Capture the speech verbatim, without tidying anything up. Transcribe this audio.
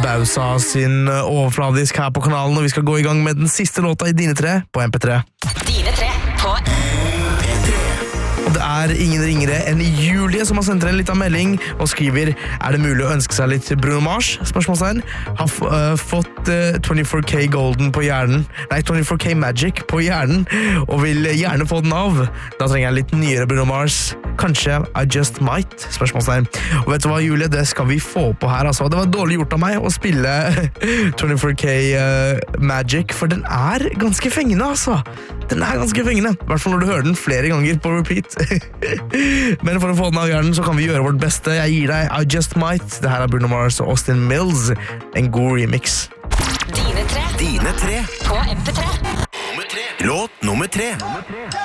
Bausa sin overfladisk her på kanalen, og vi skal gå i gang med den siste låta i Dine tre på M P tre. Dine tre på M P tre. Og det er ingen ringere enn Julie som har sendt en liten melding og skriver: er det mulig å ønske seg litt Bruno Mars? Spørsmålstegn. Har f uh, fått uh, twenty-four K Golden på hjernen, nei, twenty-four K Magic på hjernen, og vil gjerne få den av. Da trenger jeg litt nyere Bruno Mars. Kanskje I Just Might? Spørsmålstegn. Og vet du hva, Julie, det skal vi få på her, altså. Det var dårlig gjort av meg å spille twenty-four K uh, Magic, for den er ganske fengende, altså. Den er ganske fengende, i hvert fall når du hører den flere ganger på repeat. Men for å få den av hjernen så kan vi gjøre vårt beste. Jeg gir deg I Just Might. Det her er Bruno Mars og Austin Mills. En god remix. Dine tre. Dine tre. På M P tre. Nummer tre. Låt nummer tre.